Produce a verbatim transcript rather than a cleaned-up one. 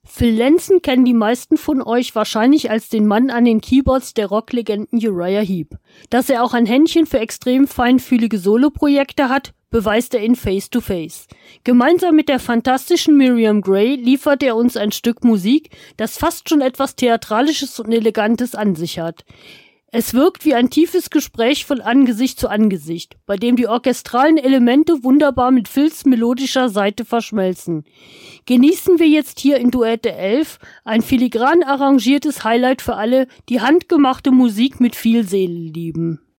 Phil Lanson kennen die meisten von euch wahrscheinlich als den Mann an den Keyboards der Rocklegenden Uriah Heep. Dass er auch ein Händchen für extrem feinfühlige Soloprojekte hat, beweist er in Face to Face. Gemeinsam mit der fantastischen Miriam Gray liefert er uns ein Stück Musik, das fast schon etwas Theatralisches und Elegantes an sich hat. Es wirkt wie ein tiefes Gespräch von Angesicht zu Angesicht, bei dem die orchestralen Elemente wunderbar mit Phils melodischer Seite verschmelzen. Genießen wir jetzt hier in Duette elf ein filigran arrangiertes Highlight für alle, die handgemachte Musik mit viel Seele lieben.